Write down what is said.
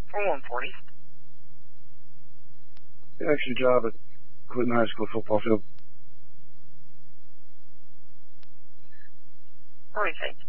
For 140. The extra job at Clinton High School football field. What do you think?